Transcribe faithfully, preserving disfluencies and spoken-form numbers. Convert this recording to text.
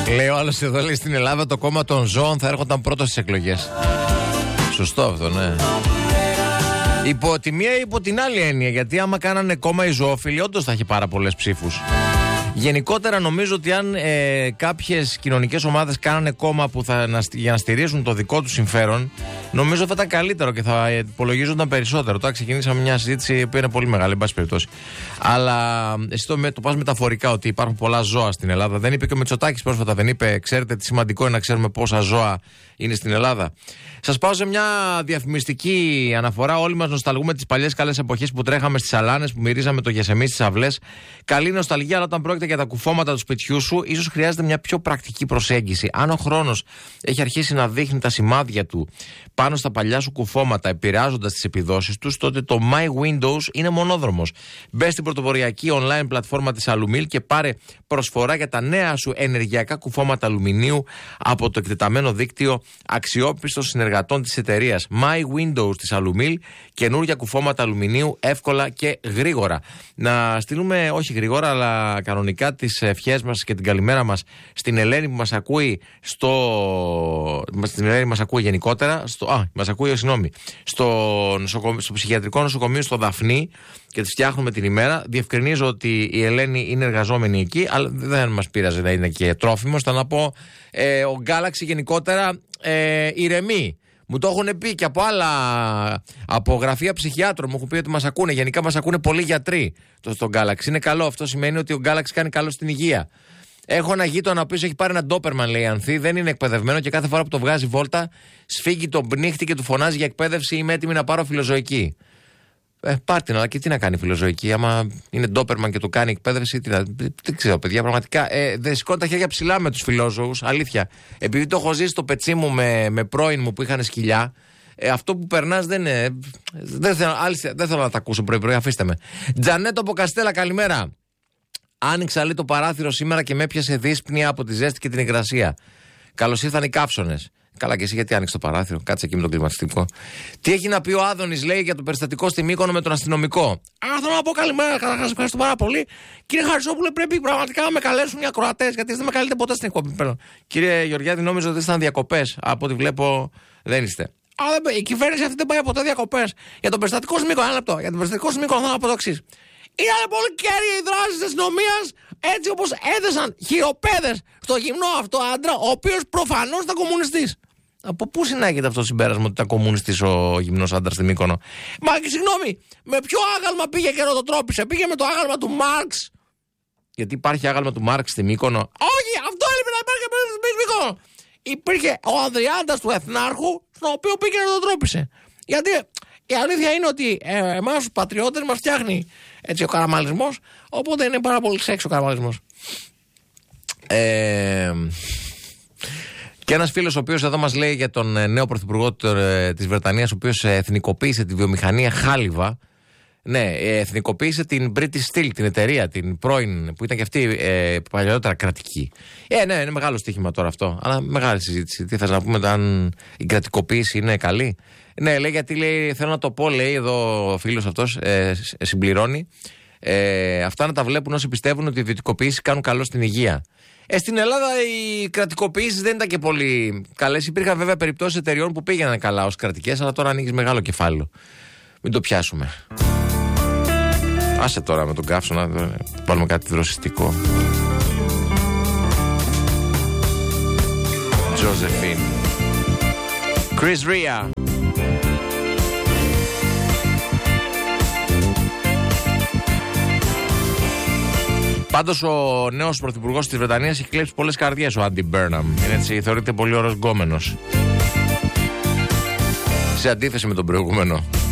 Λέει ο άλλος εδώ, λέει, στην Ελλάδα το κόμμα των ζώων θα έρχονταν πρώτο στις εκλογές. Σωστό αυτό, ναι. Υπό τη μία ή υπό την άλλη έννοια, γιατί άμα κάνανε κόμμα οι ζωόφιλοι, όντως θα έχει πάρα πολλές ψήφους. Γενικότερα νομίζω ότι αν ε, κάποιες κοινωνικές ομάδες κάνανε κόμμα που θα, να, για να στηρίζουν το δικό του συμφέρον, νομίζω θα ήταν καλύτερο και θα υπολογίζονταν περισσότερο. Τώρα ξεκινήσαμε μια συζήτηση που είναι πολύ μεγάλη, εν πάση περιπτώσει. Αλλά εσύ το, το πας μεταφορικά ότι υπάρχουν πολλά ζώα στην Ελλάδα. Δεν είπε και ο Μητσοτάκης πρόσφατα, δεν είπε, ξέρετε τι σημαντικό είναι να ξέρουμε πόσα ζώα είναι στην Ελλάδα. Σας πάω σε μια διαφημιστική αναφορά. Όλοι μας νοσταλγούμε τις παλιές καλές εποχές που τρέχαμε στις σαλάνες, που μυρίζαμε το γεσεμί στις αυλές. Καλή νοσταλγία, αλλά όταν πρόκειται για τα κουφώματα του σπιτιού σου, ίσως χρειάζεται μια πιο πρακτική προσέγγιση. Αν ο χρόνος έχει αρχίσει να δείχνει τα σημάδια του πάνω στα παλιά σου κουφώματα, επηρεάζοντας τις επιδόσεις τους, τότε το My Windows είναι μονόδρομος. Μπες στην πρωτοποριακή online πλατφόρμα της Alumil και πάρε προσφορά για τα νέα σου ενεργειακά κουφώματα αλουμινίου από το εκτεταμένο δίκτυο αξιόπιστων συνεργατών της εταιρείας. My Windows της Alumil, καινούργια κουφώματα αλουμινίου εύκολα και γρήγορα. Να στείλουμε, όχι γρήγορα, αλλά κανονικά τις ευχές μας και την καλημέρα μας στην Ελένη που μας ακούει στο. Στην Ελένη μας ακούει γενικότερα. Στο... Α, μας ακούει, συγγνώμη. Στο, νοσοκομ... στο ψυχιατρικό νοσοκομείο στο Δαφνί και τις φτιάχνουμε την ημέρα. Διευκρινίζω ότι η Ελένη είναι εργαζόμενη εκεί, αλλά δεν μας πείραζε να είναι και τρόφιμος. Θα να πω, ε, ο Galaxy γενικότερα ε, ηρεμεί. Μου το έχουν πει και από άλλα, από γραφεία ψυχιάτρων. Μου έχουν πει ότι μας ακούνε. Γενικά μας ακούνε πολλοί γιατροί το, στον Galaxy. Είναι καλό. Αυτό σημαίνει ότι ο Galaxy κάνει καλό στην υγεία. Έχω ένα γείτονα ο οποίος έχει πάρει ένα ντόπερμαν, λέει Ανθή. Δεν είναι εκπαιδευμένο και κάθε φορά που το βγάζει βόλτα, σφίγγει τον πνίχτη και του φωνάζει για εκπαίδευση. Είμαι έτοιμη να πάρω φιλοζωική. Ε, πάρτιν, αλλά και τι να κάνει φιλοζωική. Άμα είναι ντόπερμαν και του κάνει εκπαίδευση, τι να. Δεν ξέρω, παιδιά, πραγματικά. Ε, δεν σηκώνω τα χέρια ψηλά με τους φιλόζωους, αλήθεια. Επειδή το έχω ζήσει στο πετσί μου με, με πρώην μου που είχαν σκυλιά, ε, αυτό που περνάς δεν είναι. Δεν θέλω, άλυση, δεν θέλω να τα ακούσω πρωί-πρωί, αφήστε με. Τζανέτο από Καστέλα, καλημέρα. Άνοιξα λέει το παράθυρο σήμερα και με έπιασε δύσπνοια από τη ζέστη και την υγρασία. Καλώς ήρθαν οι καύσονες. Καλά, και εσύ γιατί άνοιξε το παράθυρο, κάτσε εκεί με τον κλιματιστικό. Τι έχει να πει ο Άδωνης, λέει, για το περιστατικό στη Μύκονο με τον αστυνομικό. Α, θέλω να πω καλημέρα, καταρχάς ευχαριστώ πάρα πολύ. Κύριε Χαρισόπουλε, πρέπει πραγματικά να με καλέσουν οι ακροατές, γιατί δεν με καλείτε ποτέ στην εκπομπή. Κύριε Γεωργιάδη, νόμιζα ότι ήσταν διακοπές. Από ό,τι βλέπω, δεν είστε. Α, δεν, η κυβέρνηση αυτή δεν πάει ποτέ διακοπές. Για το περιστατικό στη Μύκονο, ένα λεπτό. Για το περιστατικό στη Μύκονο θέλω να πω το εξής. Ήταν πολύ κέρια οι δράσεις της αστυνομίας, έτσι όπως έδεσαν χειροπέδες στο γυμνό αυτό άντρα, ο οποίος προφανώς ήταν κομμουνιστής. Από πού συνάγεται αυτό το συμπέρασμα ότι ήταν κομμουνιστής ο γυμνός άντρας στη Μύκονο? Μα και συγγνώμη, με ποιο άγαλμα πήγε και ροδοτρόπησε? Πήγε με το άγαλμα του Μάρξ? Γιατί υπάρχει άγαλμα του Μάρξ στη Μύκονο? Όχι, αυτό έλειπε να υπάρχει μέσα στη Μύκονο. Υπήρχε ο Ανδριάντας του Εθνάρχου, στον οποίο πήγε και ροδοτρόπησε. Γιατί η αλήθεια είναι ότι ε, εμάς τους πατριώτες μας φτιάχνει έτσι ο καραμαλισμός, οπότε είναι πάρα πολύ σεξ ο καραμαλισμός. Ε, και ένας φίλος ο οποίος εδώ μας λέει για τον νέο πρωθυπουργό της Βρετανίας, ο οποίος εθνικοποίησε τη βιομηχανία χάλιβα. Ναι, εθνικοποίησε την British Steel, την εταιρεία, την πρώην, που ήταν και αυτή ε, παλιότερα κρατική. Ε, ναι, είναι μεγάλο στοίχημα τώρα αυτό, αλλά μεγάλη συζήτηση. Τι θες να πούμε, αν η κρατικοποίηση είναι καλή? Ναι, λέει, γιατί λέει, θέλω να το πω, λέει εδώ ο φίλος αυτός, ε, συμπληρώνει, ε, αυτά να τα βλέπουν όσοι πιστεύουν ότι οι ιδιωτικοποίησεις κάνουν καλό στην υγεία. Ε, στην Ελλάδα οι κρατικοποίησεις δεν ήταν και πολύ καλές. Υπήρχαν βέβαια περιπτώσεις εταιριών που πήγαιναν καλά ως κρατικές, αλλά τώρα ανοίγεις μεγάλο κεφάλαιο. Μην το πιάσουμε. Άσε τώρα με τον καύσωνα, να βάλουμε κάτι δροσιστικό. Τζοζεφίν. Chris Ria. Πάντως ο νέος πρωθυπουργός της Βρετανίας έχει κλέψει πολλές καρδιές, ο Άντι Μπέρναμ. Είναι έτσι, θεωρείται πολύ ωραίος γκόμενος, σε αντίθεση με τον προηγούμενο.